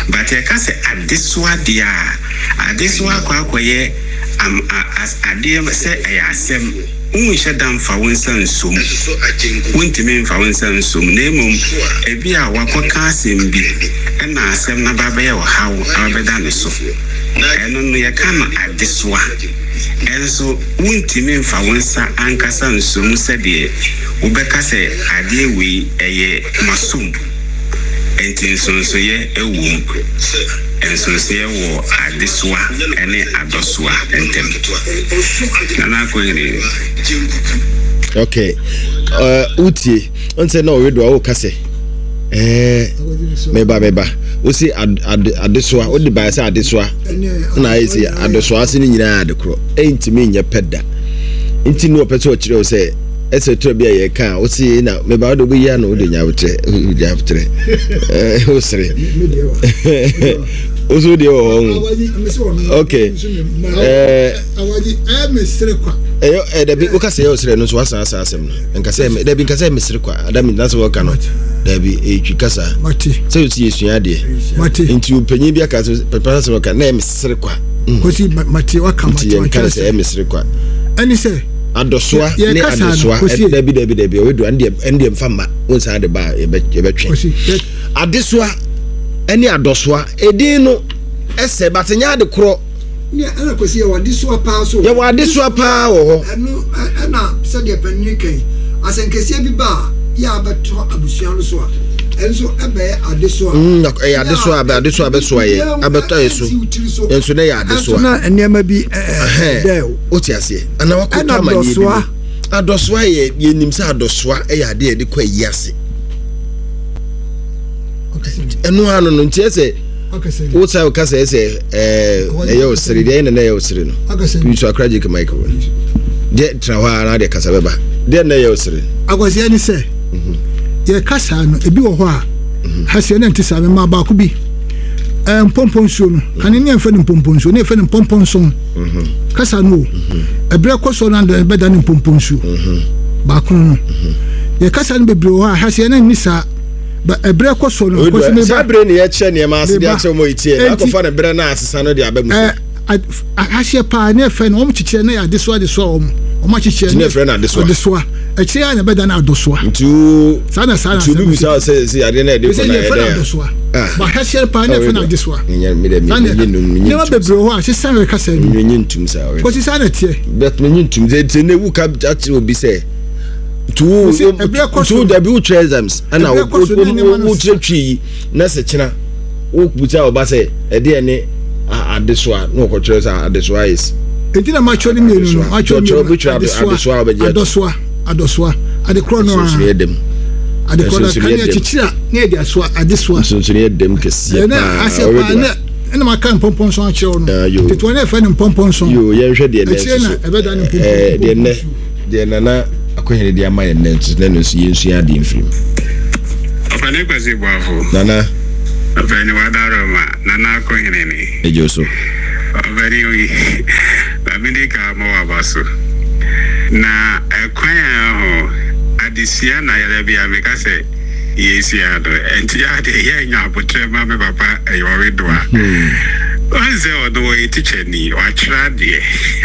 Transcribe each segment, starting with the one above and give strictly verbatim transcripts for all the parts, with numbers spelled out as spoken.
but e ka se adeswa dia adeswa kwa akoye am as ade se e asem unhye dan fa wonsan som wontime mfa wonsan som nemom ebi a wakoka asem bi na asem na ba be wo hawo abeda ne so eno no ye ka no adeswa enso wontime mfa wonsa ankasa nsom se de ubeka se ade wi eye masum enti sonso ye ewum enso se ye wo adeswa ene adoswa entem na ko ni okay uh uti onse na owedo awo kase eh meba meba osi adeswa odi ba se adeswa na ayisi adeswa ase ni nyina adekro enti me nya peda enti no pese o kire o se ese to bia ye kan osi na meba odo bo ya na odo nya wotre nya wotre eh osre ozo de o okay eh awaji eh mesre kwa eh eh da bi o ka se o sre no so asan asan asem no nka se da bi nka se mesre kwa adam na so ka no da bi e twi kasa mati se o ti esua de mati nti opanyi bi aka so pepara se ka na mesre kwa kosi mati waka mati waka se mesre kwa ani se adoswa ne adoswa da bi da bi da bi o do ande ande mfama won sa de ba e be twe adeswa eni adoswa edin no ese batenya de kro ne ana kosi ya wadiswa pa so ya wadiswa pa wo eno ana se de panni kan asenkesia bi ba ya abeto abusuan so a enso ebe adeswa mm ya adeswa abe adeswa abe so ye abeto yeso enso ne ya adeswa na enema bi eh otiase ana wakota mani bi adoswa ye yenim se adoswa e ya de de kwa yase enu anu no ntiese wo sai ka say say eh eyo siri de na eyo siri no you to akraji ke michael de trawa na de kasa beba de na eyo siri agosi ani se ye kasa no ebi wo ho a hase na ntisa me ma ba ku bi eh pompon so no kan ni enfa ni pompon so ni enfa ni pompon so kasa no ebre koso na de beda ni pompon so ba ku no ye kasa ni bebre ho a hase na nisa ba ebre koso no koso me ba ebre ni ye che ne ma ase dia che mo itie na ko fa na ebre na asesa no dia ba mu eh ahye pa na efe no mo chichire na ya deso deso o mo chichire na efe na deso deso e chire ya na beda na adoso tu sana sana tu bi sa se se ade na de ko na ya deso ba ahye pa na efe na deso nya me de me nya no nya nya bebre ho a se san ka sa ni nya ntum sa ko si sana tie bet me nya ntum ze ne wu ka ati obi se tu tu da bi treasures ana wo wo tretwi na se kina wo buta oba se e de ne adeswa no ko treasure adeswa is etina macho ni me no macho ni adeswa obeje adeswa adeswa adekro no a edem adekro kan ya chichira na e de aswa adeswa so so ne edem kese na asepa na ena makan pompon so a chewo no teto na fa ni pompon so yo ye hwe de ne na e be da ni pompon eh de ne de na na akohene dia ma ye nent na no so yensu ya de mfrim afane kwasi boafo nana afane wadaro ma nana akohene ni ejoso very we babindika mo abaso na ekwanya ho adisia na yale bia meka se yesi ado enti ade ye nya apotre ma me papa eyo doa Once or the way teacher ni or trade,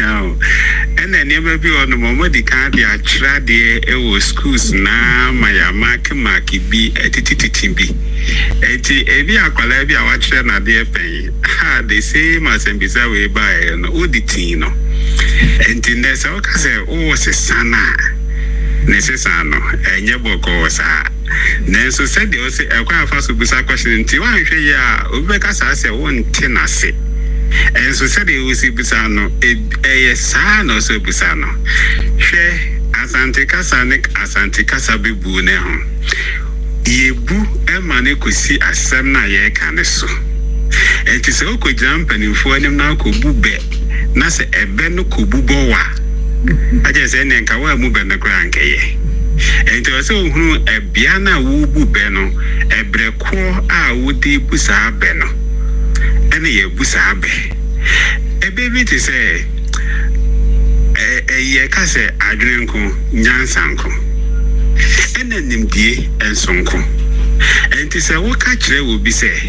and then never be on the moment the candy a trade it was schools na my mark marky be a titty. Eti ebi akwalabia watcher na dear pay. Ha they say must and be way by an auditino. And in this okay, oh, was a sana. Necessano, and your book was a. Then so said they also a quite fast with a question until one ya Ubecas I say one tenacity. And so said it was Busano, a son or so Busano. She as Anticasanic as Anticasabi Buneho. Ye boo a money could see a semna ye caneso. And it's all could jump and inform him now could boo bet. Nasa a beno kububoa. I just end and kawa move in the grand kay. And to also who a biana wubu beno, a breco a woody busa beno. Any a busa be. A baby to say a yakase adrenco, Jansanko. And then him dear and sonko. And to say what catch will be say.